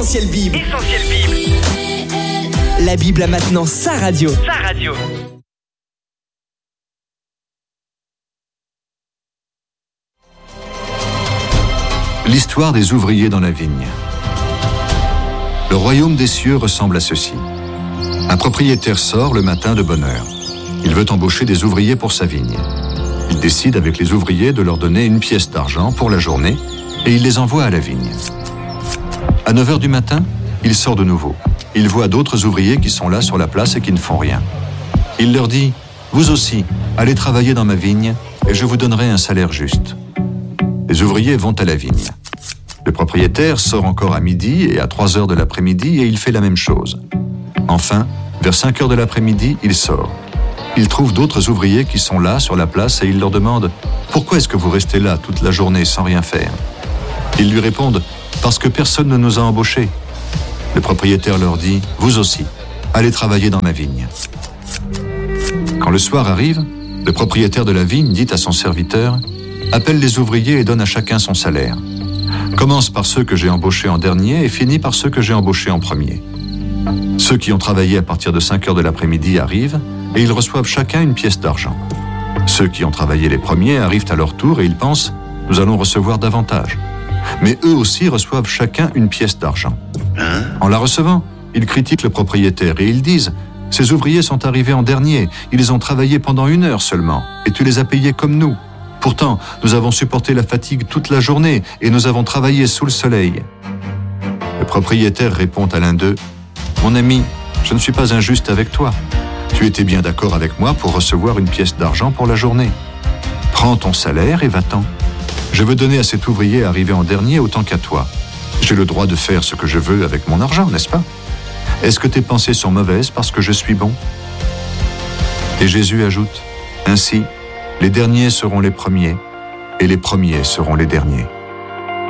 Essentiel Bible. La Bible a maintenant sa radio. L'histoire des ouvriers dans la vigne. Le royaume des cieux ressemble à ceci. Un propriétaire sort le matin de bonne heure. Il veut embaucher des ouvriers pour sa vigne. Il décide avec les ouvriers de leur donner une pièce d'argent pour la journée et il les envoie à la vigne. À 9h du matin, il sort de nouveau. Il voit d'autres ouvriers qui sont là sur la place et qui ne font rien. Il leur dit « Vous aussi, allez travailler dans ma vigne et je vous donnerai un salaire juste. » Les ouvriers vont à la vigne. Le propriétaire sort encore à midi et à 3h de l'après-midi et il fait la même chose. Enfin, vers 5h de l'après-midi, il sort. Il trouve d'autres ouvriers qui sont là sur la place et il leur demande « Pourquoi est-ce que vous restez là toute la journée sans rien faire ?» Ils lui répondent « Parce que personne ne nous a embauchés. » Le propriétaire leur dit « Vous aussi, allez travailler dans ma vigne. » Quand le soir arrive, le propriétaire de la vigne dit à son serviteur « Appelle les ouvriers et donne à chacun son salaire. Commence par ceux que j'ai embauchés en dernier et finis par ceux que j'ai embauchés en premier. » Ceux qui ont travaillé à partir de 5h de l'après-midi arrivent et ils reçoivent chacun une pièce d'argent. Ceux qui ont travaillé les premiers arrivent à leur tour et ils pensent « Nous allons recevoir davantage. » Mais eux aussi reçoivent chacun une pièce d'argent. En la recevant, ils critiquent le propriétaire et ils disent « Ces ouvriers sont arrivés en dernier, ils ont travaillé pendant 1 heure seulement et tu les as payés comme nous. Pourtant, nous avons supporté la fatigue toute la journée et nous avons travaillé sous le soleil. » Le propriétaire répond à l'un d'eux « Mon ami, je ne suis pas injuste avec toi. Tu étais bien d'accord avec moi pour recevoir une pièce d'argent pour la journée. Prends ton salaire et va-t'en. Je veux donner à cet ouvrier arrivé en dernier autant qu'à toi. J'ai le droit de faire ce que je veux avec mon argent, n'est-ce pas? Est-ce que tes pensées sont mauvaises parce que je suis bon? » Et Jésus ajoute « Ainsi, les derniers seront les premiers et les premiers seront les derniers. »